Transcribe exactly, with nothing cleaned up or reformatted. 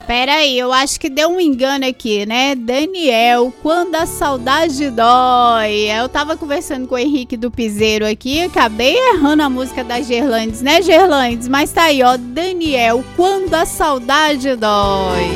Pera aí, eu acho que deu um engano aqui, né? Daniel, quando a saudade dói. Eu tava conversando com o Henrique do Piseiro aqui, acabei errando a música da Gerlandes, né, Gerlandes? Mas tá aí, ó, Daniel, quando a saudade dói.